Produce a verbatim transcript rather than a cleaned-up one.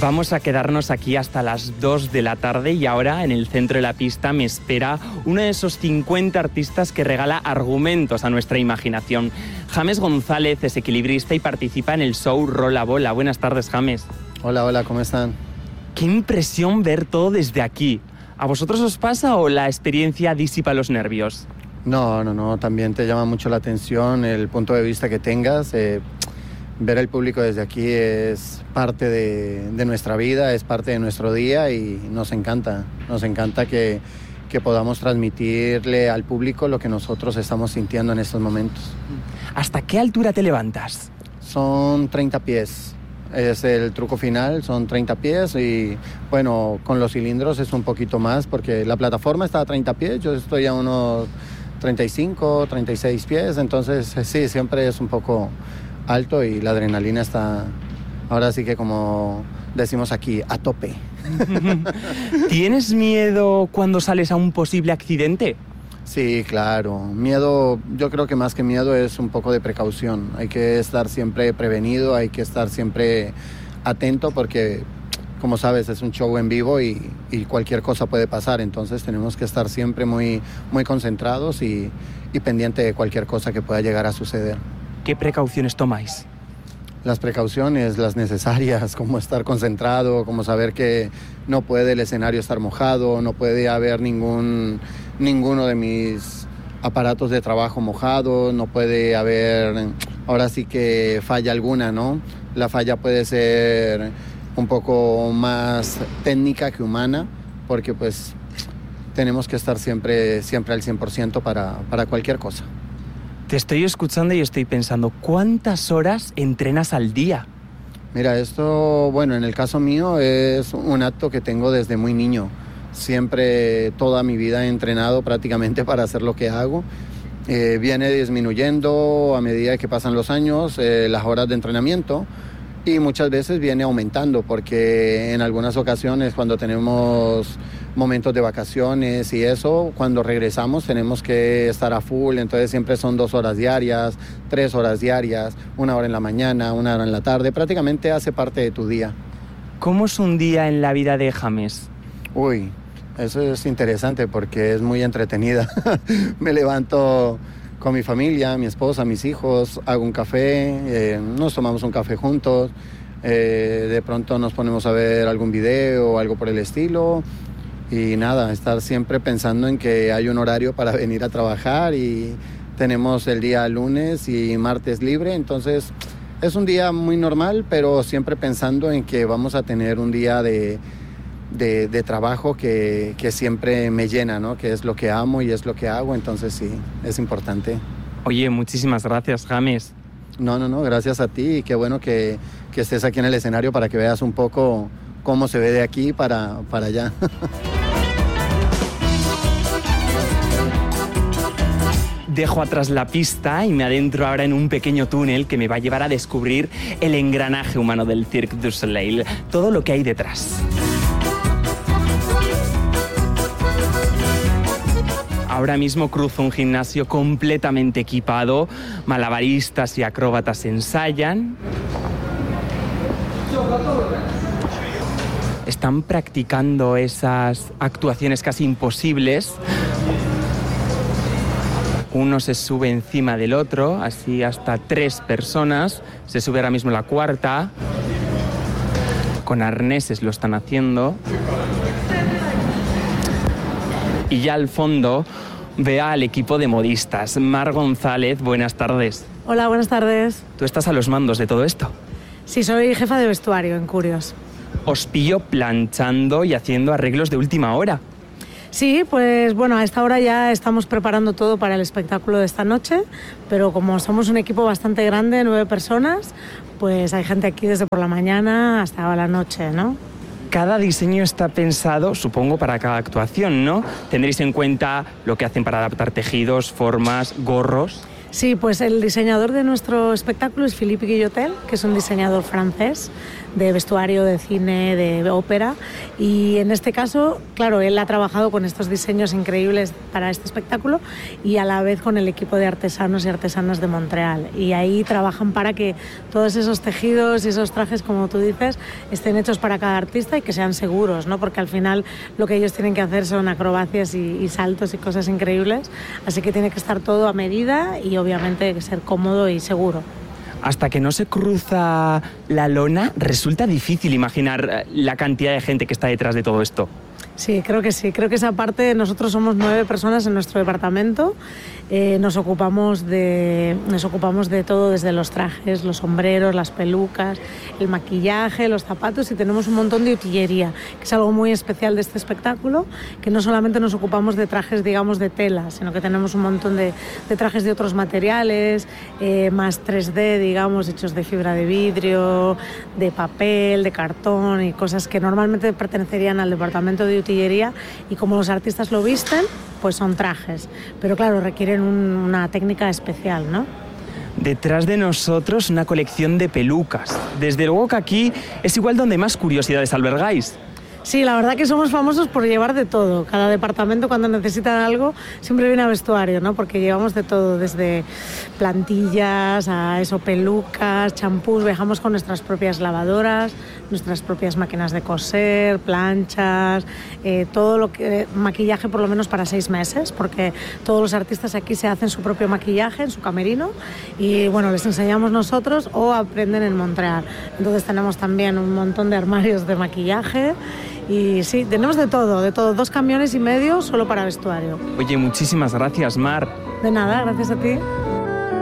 Vamos a quedarnos aquí hasta las dos de la tarde y ahora en el centro de la pista me espera uno de esos cincuenta artistas que regala argumentos a nuestra imaginación. James González es equilibrista y participa en el show Rola Bola. Buenas tardes, James. Hola, hola, ¿cómo están? Qué impresión ver todo desde aquí. ¿A vosotros os pasa o la experiencia disipa los nervios? No, no, no, también te llama mucho la atención el punto de vista que tengas. Eh, ver el público desde aquí es parte de, de nuestra vida, es parte de nuestro día y nos encanta. Nos encanta que, que podamos transmitirle al público lo que nosotros estamos sintiendo en estos momentos. ¿Hasta qué altura te levantas? Son treinta pies. Es el truco final, son treinta pies y bueno, con los cilindros es un poquito más porque la plataforma está a treinta pies, yo estoy a unos treinta y cinco, treinta y seis pies, entonces sí, siempre es un poco alto y la adrenalina está, ahora sí que como decimos aquí, a tope. ¿Tienes miedo cuando sales a un posible accidente? Sí, claro. Miedo, yo creo que más que miedo es un poco de precaución. Hay que estar siempre prevenido, hay que estar siempre atento porque, como sabes, es un show en vivo y, y cualquier cosa puede pasar. Entonces tenemos que estar siempre muy, muy concentrados y, y pendientes de cualquier cosa que pueda llegar a suceder. ¿Qué precauciones tomáis? Las precauciones, las necesarias, como estar concentrado, como saber que no puede el escenario estar mojado, no puede haber ningún, ninguno de mis aparatos de trabajo mojado, no puede haber, ahora sí que falla alguna, ¿no? La falla puede ser un poco más técnica que humana, porque pues tenemos que estar siempre, siempre al cien por ciento para, para cualquier cosa. Te estoy escuchando y estoy pensando, ¿cuántas horas entrenas al día? Mira, esto, bueno, en el caso mío es un acto que tengo desde muy niño. Siempre, toda mi vida he entrenado prácticamente para hacer lo que hago. Eh, viene disminuyendo a medida que pasan los años, eh, las horas de entrenamiento y muchas veces viene aumentando porque en algunas ocasiones cuando tenemos momentos de vacaciones y eso, cuando regresamos tenemos que estar a full, entonces siempre son dos horas diarias, tres horas diarias, una hora en la mañana, una hora en la tarde, prácticamente hace parte de tu día. ¿Cómo es un día en la vida de James? Uy, eso es interesante porque es muy entretenida. Me levanto con mi familia, mi esposa, mis hijos, hago un café, eh, nos tomamos un café juntos, eh, de pronto nos ponemos a ver algún video o algo por el estilo. Y nada, estar siempre pensando en que hay un horario para venir a trabajar y tenemos el día lunes y martes libre, entonces es un día muy normal, pero siempre pensando en que vamos a tener un día de, de, de trabajo que, que siempre me llena, ¿no? Que es lo que amo y es lo que hago, entonces sí, es importante. Oye, muchísimas gracias, James. No, no, no, gracias a ti y qué bueno que, que estés aquí en el escenario para que veas un poco cómo se ve de aquí para, para allá. Dejo atrás la pista y me adentro ahora en un pequeño túnel que me va a llevar a descubrir el engranaje humano del Cirque du Soleil, todo lo que hay detrás. Ahora mismo cruzo un gimnasio completamente equipado, malabaristas y acróbatas ensayan. Están practicando esas actuaciones casi imposibles. Uno se sube encima del otro, así hasta tres personas. Se sube ahora mismo la cuarta. Con arneses lo están haciendo. Y ya al fondo veo al equipo de modistas. Mar González, buenas tardes. Hola, buenas tardes. ¿Tú estás a los mandos de todo esto? Sí, soy jefa de vestuario en Curios. Os pillo planchando y haciendo arreglos de última hora. Sí, pues bueno, a esta hora ya estamos preparando todo para el espectáculo de esta noche, pero como somos un equipo bastante grande, nueve personas, pues hay gente aquí desde por la mañana hasta la noche, ¿no? Cada diseño está pensado, supongo, para cada actuación, ¿no? ¿Tendréis en cuenta lo que hacen para adaptar tejidos, formas, gorros? Sí, pues el diseñador de nuestro espectáculo es Philippe Guillotel, que es un diseñador francés de vestuario, de cine, de ópera, y en este caso, claro, él ha trabajado con estos diseños increíbles para este espectáculo y a la vez con el equipo de artesanos y artesanas de Montreal, y ahí trabajan para que todos esos tejidos y esos trajes, como tú dices, estén hechos para cada artista y que sean seguros, ¿no? Porque al final lo que ellos tienen que hacer son acrobacias y, y saltos y cosas increíbles, así que tiene que estar todo a medida y obviamente ser cómodo y seguro. Hasta que no se cruza la lona, resulta difícil imaginar la cantidad de gente que está detrás de todo esto. Sí, creo que sí. Creo que esa parte, nosotros somos nueve personas en nuestro departamento. Eh, nos ocupamos de, nos ocupamos de todo, desde los trajes, los sombreros, las pelucas, el maquillaje, los zapatos, y tenemos un montón de utillería, que es algo muy especial de este espectáculo, que no solamente nos ocupamos de trajes, digamos, de tela, sino que tenemos un montón de, de trajes de otros materiales, eh, más tres D, digamos, hechos de fibra de vidrio, de papel, de cartón y cosas que normalmente pertenecerían al departamento de utillería, y como los artistas lo visten, pues son trajes, pero claro, requieren un, una técnica especial, ¿no? Detrás de nosotros una colección de pelucas. Desde luego que aquí es igual donde más curiosidades albergáis. Sí, la verdad que somos famosos por llevar de todo. Cada departamento, cuando necesitan algo, siempre viene a vestuario, ¿no? Porque llevamos de todo, desde plantillas a eso, pelucas, champús. Viajamos con nuestras propias lavadoras, nuestras propias máquinas de coser, planchas, eh, todo lo que maquillaje por lo menos para seis meses, porque todos los artistas aquí se hacen su propio maquillaje en su camerino y bueno, les enseñamos nosotros o aprenden en Montreal. Entonces tenemos también un montón de armarios de maquillaje. Y sí, tenemos de todo, de todo, dos camiones y medio solo para vestuario. Oye, muchísimas gracias, Mar. De nada, gracias a ti.